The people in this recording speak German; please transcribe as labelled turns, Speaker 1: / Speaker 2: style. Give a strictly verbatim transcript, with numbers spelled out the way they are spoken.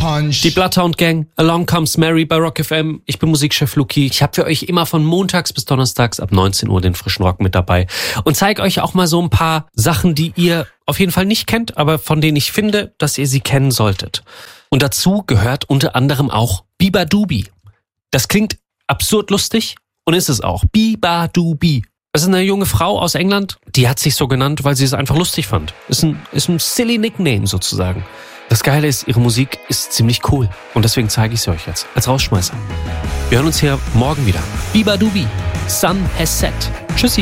Speaker 1: Punch.
Speaker 2: Die Bloodhound Gang, Along Comes Mary bei Rock F M. Ich bin Musikchef Luki. Ich habe für euch immer von montags bis donnerstags ab neunzehn Uhr den frischen Rock mit dabei und zeige euch auch mal so ein paar Sachen, die ihr auf jeden Fall nicht kennt, aber von denen ich finde, dass ihr sie kennen solltet. Und dazu gehört unter anderem auch Biba Dubi. Das klingt absurd lustig und ist es auch. Biba Dubi. Das ist eine junge Frau aus England, die hat sich so genannt, weil sie es einfach lustig fand. Ist ein, ist ein silly Nickname sozusagen. Das Geile ist, ihre Musik ist ziemlich cool und deswegen zeige ich sie euch jetzt als Rausschmeißer. Wir hören uns hier morgen wieder. Biba Dubi, Sun has set. Tschüssi.